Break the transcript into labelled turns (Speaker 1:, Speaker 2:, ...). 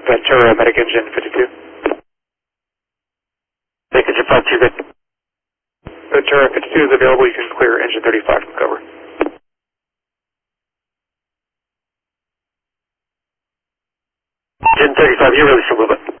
Speaker 1: Ventura, medic engine 52. Medic engine 52, good. Ventura 52 is available, you can clear engine 35 from cover. Engine 35, you release your movement.